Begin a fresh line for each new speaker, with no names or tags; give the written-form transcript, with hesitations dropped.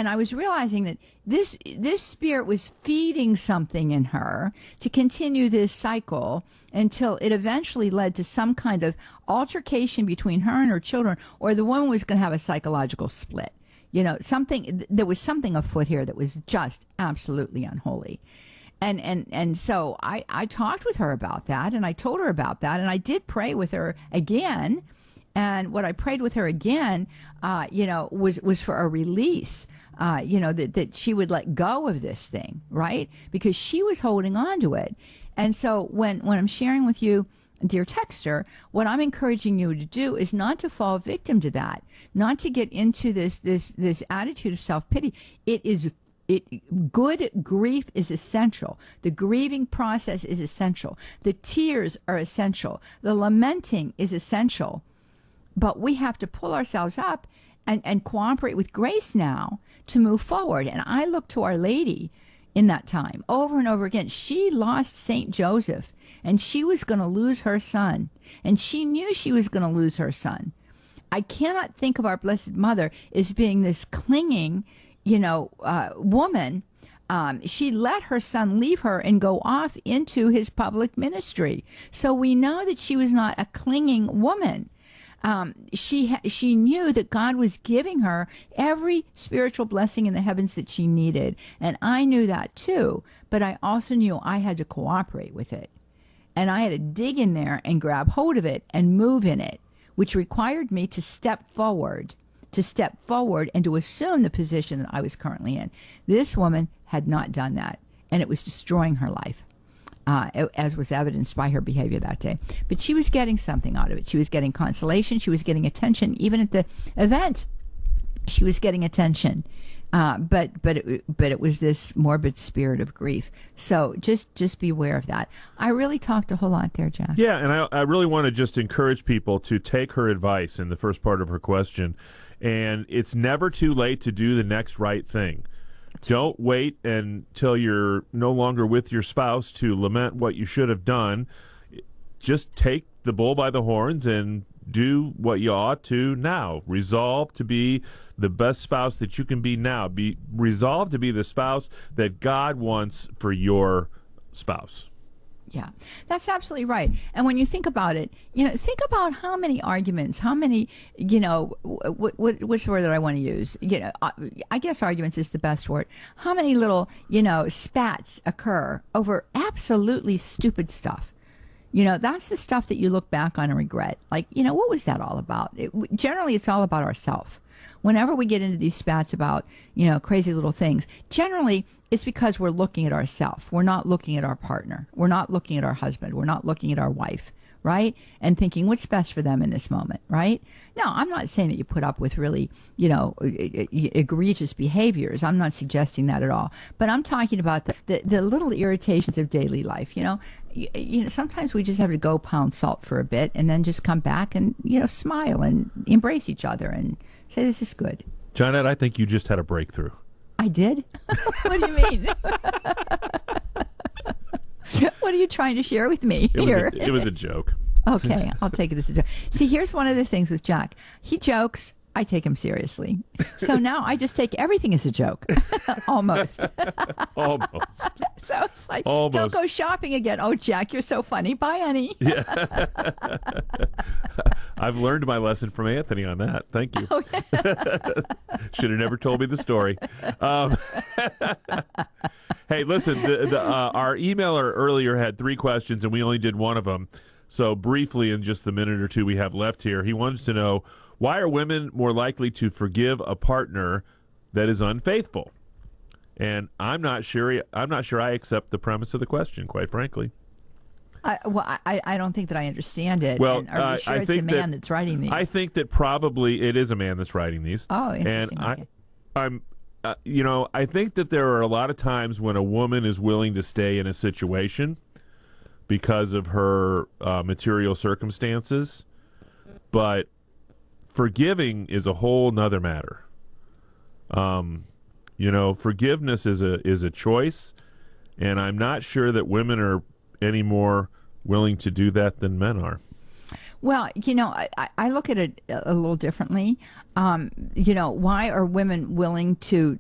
And I was realizing that this spirit was feeding something in her to continue this cycle until it eventually led to some kind of altercation between her and her children, or the woman was going to have a psychological split. There was something afoot here that was just absolutely unholy. And so I talked with her about that, and I told her about that, and I did pray with her again. And what I prayed with her again, was for a release, that she would let go of this thing, right? Because she was holding on to it. And so when I'm sharing with you, dear texter, what I'm encouraging you to do is not to fall victim to that, not to get into this attitude of self-pity. Good grief is essential. The grieving process is essential. The tears are essential. The lamenting is essential. But we have to pull ourselves up and cooperate with grace now to move forward. And I look to Our Lady in that time over and over again. She lost St. Joseph, and she was going to lose her son. And she knew she was going to lose her son. I cannot think of our Blessed Mother as being this clinging, woman. She let her son leave her and go off into his public ministry. So we know that she was not a clinging woman. She knew that God was giving her every spiritual blessing in the heavens that she needed. And I knew that too, but I also knew I had to cooperate with it. And I had to dig in there and grab hold of it and move in it, which required me to step forward and to assume the position that I was currently in. This woman had not done that, and it was destroying her life. As was evidenced by her behavior that day. But she was getting something out of it. She was getting consolation. She was getting attention. Even at the event, she was getting attention. But it was this morbid spirit of grief. So just be aware of that. I really talked a whole lot there, Jack.
Yeah, and I really want to just encourage people to take her advice in the first part of her question. And it's never too late to do the next right thing. Don't wait until you're no longer with your spouse to lament what you should have done. Just take the bull by the horns and do what you ought to now. Resolve to be the best spouse that you can be now. Resolve to be the spouse that God wants for your spouse.
Yeah, that's absolutely right. And when you think about it, think about how many arguments, how many, which word that I want to use? I guess arguments is the best word. How many little, spats occur over absolutely stupid stuff? That's the stuff that you look back on and regret. Like, what was that all about? Generally, it's all about ourselves. Whenever we get into these spats about, crazy little things, generally it's because we're looking at ourselves. We're not looking at our partner. We're not looking at our husband. We're not looking at our wife, right? And thinking what's best for them in this moment, right? Now, I'm not saying that you put up with really, egregious behaviors. I'm not suggesting that at all. But I'm talking about the little irritations of daily life, sometimes we just have to go pound salt for a bit and then just come back and, smile and embrace each other and say, this is good.
Johnette, I think you just had a breakthrough.
I did? What do you mean? What are you trying to share with me here?
It was a joke.
Okay, I'll take it as a joke. See, here's one of the things with Jack. He jokes. I take him seriously. So now I just take everything as a joke. Almost.
Almost.
So it's like,
Almost.
Don't go shopping again. Oh, Jack, you're so funny. Bye, honey.
Yeah. I've learned my lesson from Anthony on that. Thank you.
Oh, yeah.
Should have never told me the story. Hey, listen, our emailer earlier had 3 questions, and we only did one of them. So briefly, in just the minute or two we have left here, he wants to know, why are women more likely to forgive a partner that is unfaithful? And I'm not sure I accept the premise of the question, quite frankly.
I don't think that I understand it.
Well,
and are you sure it's a man that's writing these?
I think that probably it is a man that's writing these.
Oh, interesting.
And I think that there are a lot of times when a woman is willing to stay in a situation because of her material circumstances, but forgiving is a whole nother matter. Forgiveness is a choice, and I'm not sure that women are any more willing to do that than men are.
Well, I look at it a little differently. Why are women willing to